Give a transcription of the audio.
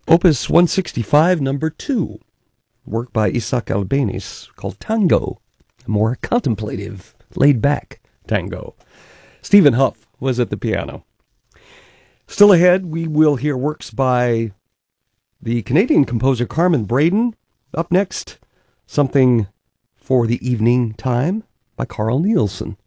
Opus 165, number 2, work by Isaac Albéniz, called Tango, a more contemplative, laid-back tango. Stephen Huff was at the piano. Still ahead, we will hear works by the Canadian composer Carmen Braden. Up next, something for the evening time by Carl Nielsen.